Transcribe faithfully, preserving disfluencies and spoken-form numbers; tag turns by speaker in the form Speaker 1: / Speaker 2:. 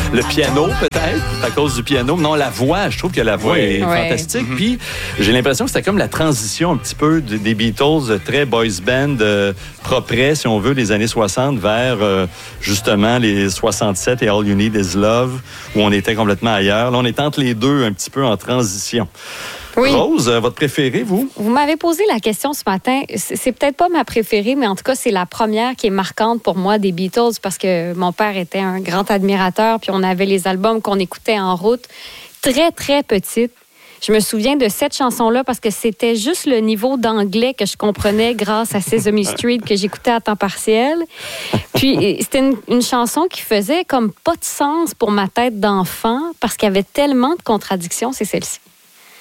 Speaker 1: le piano, peut-être, à cause du piano. Non, la voix, je trouve que la voix
Speaker 2: Oui.
Speaker 1: est
Speaker 2: Ouais.
Speaker 1: fantastique. Mm-hmm. Puis, j'ai l'impression que c'était comme la transition un petit peu des Beatles, très boys band, euh, propre, si on veut, des années soixante vers, euh, justement, les soixante-sept et All You Need Is Love, où on était complètement ailleurs. Là, on est entre les deux, un petit peu en transition.
Speaker 3: Oui.
Speaker 1: Rose, votre préférée, vous?
Speaker 3: Vous m'avez posé la question ce matin. C'est, c'est peut-être pas ma préférée, mais en tout cas, c'est la première qui est marquante pour moi des Beatles parce que mon père était un grand admirateur, puis on avait les albums qu'on écoutait en route. Très, très petite. Je me souviens de cette chanson-là parce que c'était juste le niveau d'anglais que je comprenais grâce à Sesame Street que j'écoutais à temps partiel. Puis, c'était une, une chanson qui faisait comme pas de sens pour ma tête d'enfant parce qu'il y avait tellement de contradictions, c'est celle-ci.